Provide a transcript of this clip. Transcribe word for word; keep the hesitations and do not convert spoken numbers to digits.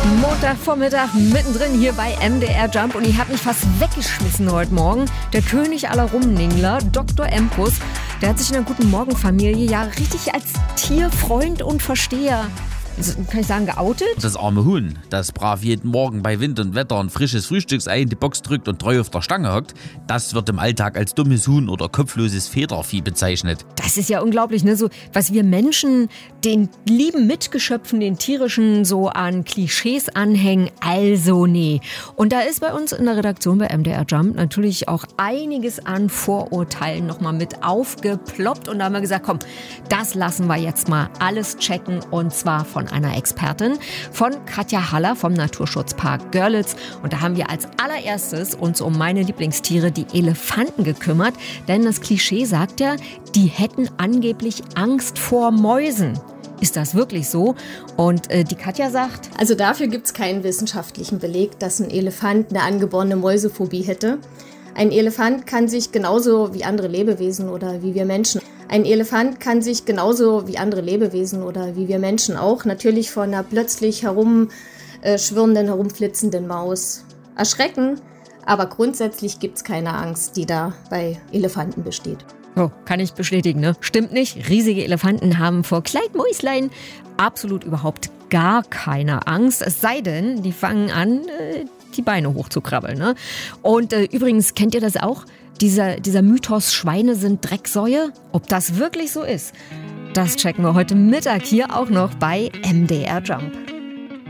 Montagvormittag mittendrin hier bei M D R Jump und ich habe mich fast weggeschmissen heute Morgen. Der König aller Rumningler, Doktor Empus, der hat sich in der Guten Morgen Familie ja richtig als Tierfreund und Versteher, kann ich sagen, geoutet? Das arme Huhn, das brav jeden Morgen bei Wind und Wetter ein frisches Frühstücksei in die Box drückt und treu auf der Stange hockt, das wird im Alltag als dummes Huhn oder kopfloses Federvieh bezeichnet. Das ist ja unglaublich, ne? So, was wir Menschen den lieben Mitgeschöpfen, den tierischen, so an Klischees anhängen, also nee. Und da ist bei uns in der Redaktion bei M D R Jump natürlich auch einiges an Vorurteilen nochmal mit aufgeploppt und da haben wir gesagt, komm, das lassen wir jetzt mal alles checken und zwar von einer Expertin, von Katja Haller vom Naturschutzpark Görlitz. Und da haben wir als allererstes uns um meine Lieblingstiere, die Elefanten, gekümmert. Denn das Klischee sagt ja, die hätten angeblich Angst vor Mäusen. Ist das wirklich so? Und äh, die Katja sagt... Also dafür gibt es keinen wissenschaftlichen Beleg, dass ein Elefant eine angeborene Mäusephobie hätte. Ein Elefant kann sich genauso wie andere Lebewesen oder wie wir Menschen... Ein Elefant kann sich genauso wie andere Lebewesen oder wie wir Menschen auch natürlich vor einer plötzlich herumschwirrenden, herumflitzenden Maus erschrecken. Aber grundsätzlich gibt es keine Angst, die da bei Elefanten besteht. Oh, kann ich bestätigen, ne? Stimmt nicht. Riesige Elefanten haben vor Kleidmäuslein absolut überhaupt gar keine Angst. Es sei denn, die fangen an, die Beine hochzukrabbeln, ne? Und äh, übrigens, kennt ihr das auch? Dieser, dieser Mythos, Schweine sind Drecksäue? Ob das wirklich so ist, das checken wir heute Mittag hier auch noch bei M D R Jump.